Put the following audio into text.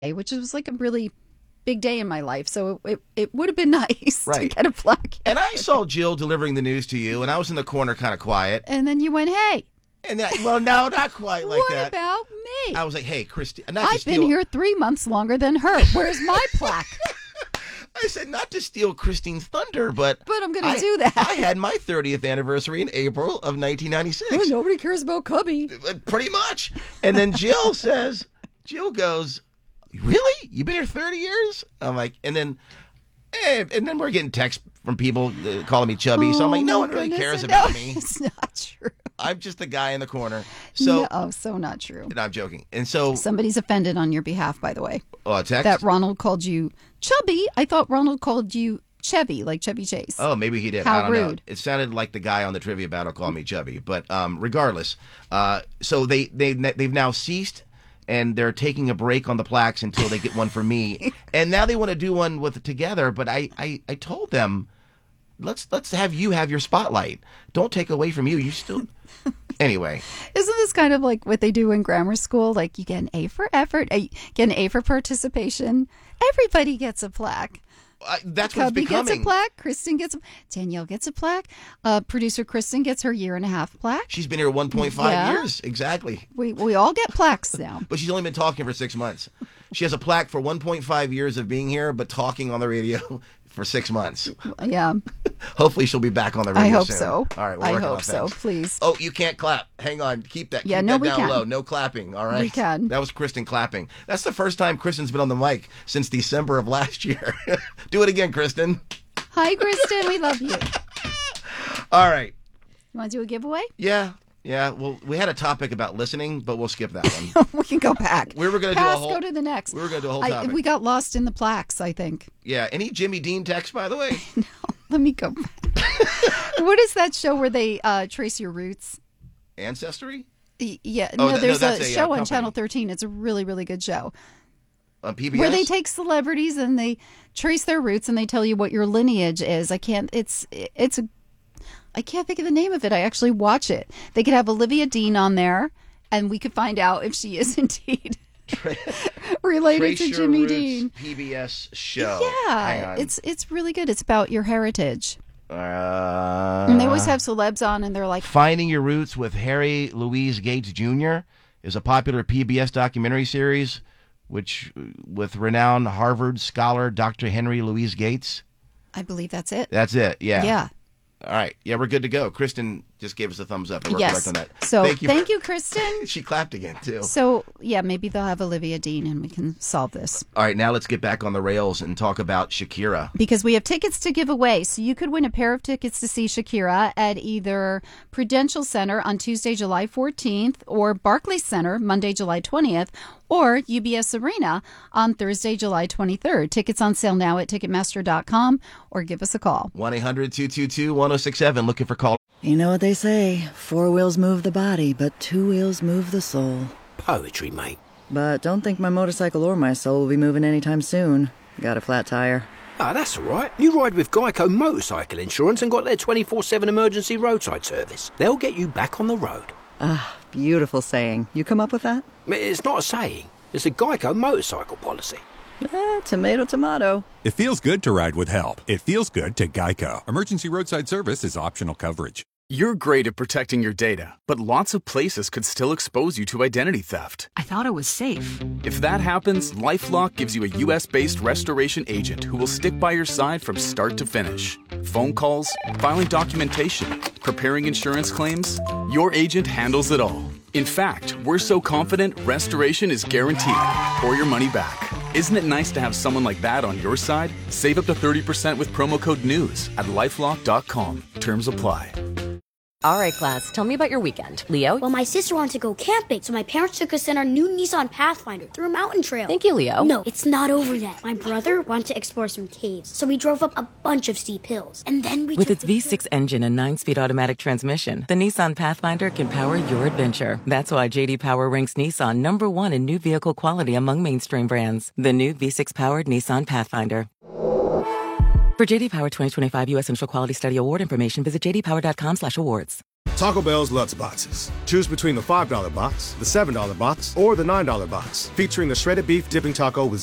which was like a really big day in my life. So it would have been nice to get a plaque. And I saw Jill delivering the news to you, and I was in the corner kind of quiet. And then you went, hey. And then, well, no, not quite like that. What about me? I was like, hey, Christine. I've been here 3 months longer than her. Where's my plaque? I said, not to steal Christine's thunder, but I'm going to do that. I had my 30th anniversary in April of 1996. Oh, nobody cares about Cubby. Pretty much. And then Jill goes, really? You've been here 30 years? I'm like, and then we're getting texts from people calling me chubby. So I'm like, no one really cares about me. It's not true. I'm just the guy in the corner. So so not true. No, I'm joking. And so somebody's offended on your behalf, by the way. Oh, a text? That Ronald called you chubby. I thought Ronald called you Chevy, like Chevy Chase. Oh, maybe he did. How I don't rude. know. It sounded like the guy on the trivia battle called me chubby. But regardless, so they've now ceased, and they're taking a break on the plaques until they get one for me. And now they want to do one together. But I told them, let's have you have your spotlight. Don't take away from you. You still. Anyway. Isn't this kind of like what they do in grammar school? Like you get an A for effort, you get an A for participation. Everybody gets a plaque. That's what it's becoming. Cubby gets a plaque. Kristen gets Danielle gets a plaque. Producer Kristen gets her 1.5 plaque. She's been here 1.5 years. Exactly. We all get plaques now. But she's only been talking for 6 months. She has a plaque for 1.5 years of being here, but talking on the radio for 6 months. Yeah. Hopefully she'll be back on the radio I hope soon. so. All right, I hope so. Please. Oh, you can't clap. Hang on. Keep that. Yeah, keep no, that we down can. low. No clapping. All right. We can. That was Kristen clapping. That's the first time Kristen's been on the mic since December of last year. Do it again, Kristen. Hi, Kristen. We love you. All right. You want to do a giveaway? Yeah. Yeah, well, we had a topic about listening, but we'll skip that one. We can go back. We were going to do a whole. Go to the next. We were going to do a whole topic. We got lost in the plaques, I think. Yeah. Any Jimmy Dean text, by the way? No. Let me go back. What is that show where they trace your roots? Ancestry? Yeah. Oh, there's a show on company. Channel 13. It's a really, really good show. On PBS? Where they take celebrities and they trace their roots and they tell you what your lineage is. I can't think of the name of it. I actually watch it. They could have Olivia Dean on there, and we could find out if she is indeed related to Jimmy Dean. PBS show. Yeah, it's really good. It's about your heritage. And they always have celebs on, and they're like, Finding Your Roots with Harry Louise Gates Jr. is a popular PBS documentary series, with renowned Harvard scholar Dr. Henry Louise Gates. I believe that's it. That's it. Yeah. Yeah. All right. Yeah, we're good to go. Kristen just gave us a thumbs up. And we're yes. correct on that. So thank you, Kristen. She clapped again, too. So, yeah, maybe they'll have Olivia Dean and we can solve this. All right. Now let's get back on the rails and talk about Shakira. Because we have tickets to give away. So you could win a pair of tickets to see Shakira at either Prudential Center on Tuesday, July 14th, or Barclays Center Monday, July 20th, or UBS Arena on Thursday, July 23rd. Tickets on sale now at Ticketmaster.com or give us a call. 1-800-222-1067. Looking for call. You know what they say, 4 wheels move the body, but 2 wheels move the soul. Poetry, mate. But don't think my motorcycle or my soul will be moving anytime soon. Got a flat tire. Ah, that's all right. You ride with Geico Motorcycle Insurance and got their 24/7 emergency roadside service. They'll get you back on the road. Ah, beautiful saying. You come up with that? It's not a saying. It's a Geico motorcycle policy. Tomato, tomato. It feels good to ride with help. It feels good to Geico. Emergency roadside service is optional coverage. You're great at protecting your data, but lots of places could still expose you to identity theft. I thought it was safe. If that happens, LifeLock gives you a U.S.-based restoration agent who will stick by your side from start to finish. Phone calls, filing documentation, preparing insurance claims, your agent handles it all. In fact, we're so confident restoration is guaranteed or your money back. Isn't it nice to have someone like that on your side? Save up to 30% with promo code NEWS at LifeLock.com. Terms apply. All right, class, tell me about your weekend. Leo? Well, my sister wanted to go camping, so my parents took us in our new Nissan Pathfinder through a mountain trail. Thank you, Leo. No, it's not over yet. My brother wanted to explore some caves, so we drove up a bunch of steep hills. And then we With its V6 engine and 9-speed automatic transmission, the Nissan Pathfinder can power your adventure. That's why J.D. Power ranks Nissan #1 in new vehicle quality among mainstream brands. The new V6-powered Nissan Pathfinder. For J.D. Power 2025 U.S. Central Quality Study Award information, visit jdpower.com/awards. Taco Bell's Lutz Boxes. Choose between the $5 box, the $7 box, or the $9 box, featuring the shredded beef dipping taco with